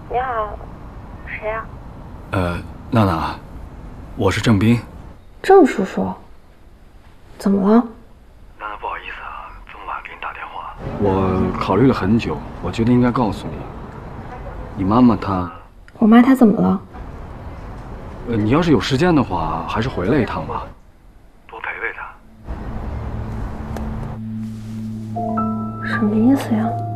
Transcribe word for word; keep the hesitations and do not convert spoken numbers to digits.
你好，谁呀？ 呃，娜娜，我是郑斌。 郑叔叔，怎么了？ 娜娜，不好意思啊，这么晚给你打电话。我考虑了很久，我觉得应该告诉你，你妈妈她…… 我妈她怎么了？ 呃，你要是有时间的话，还是回来一趟吧，多陪陪她。 什么意思呀？